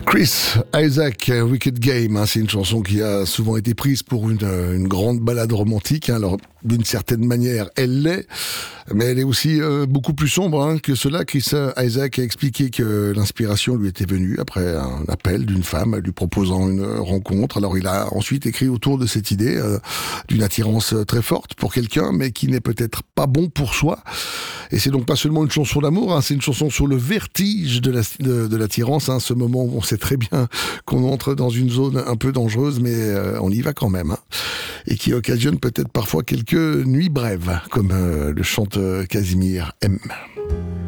Chris Isaac, Wicked Game, c'est une chanson qui a souvent été prise pour une grande balade romantique. Alors, d'une certaine manière, elle l'est, mais elle est aussi beaucoup plus sombre que cela. Chris Isaac a expliqué que l'inspiration lui était venue après un appel d'une femme lui proposant une rencontre. Alors, il a ensuite écrit autour de cette idée d'une attirance très forte pour quelqu'un, mais qui n'est peut-être pas bon pour soi. Et c'est donc pas seulement une chanson d'amour, c'est une chanson sur le vertige de l'attirance, ce moment où on sait très bien qu'on entre dans une zone un peu dangereuse, mais on y va quand même, et qui occasionne peut-être parfois quelques nuits brèves, comme le chante Casimir M.